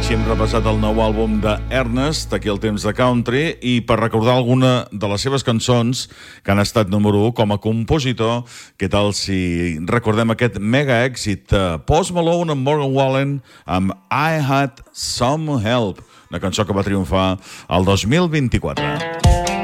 Així hem repassat el nou àlbum d'Ernest, aquí el temps de country, i per recordar alguna de les seves cançons que han estat número 1 com a compositor, què tal si recordem aquest mega èxit de Post Malone amb Morgan Wallen amb I Had Some Help, una cançó que va triomfar el 2024.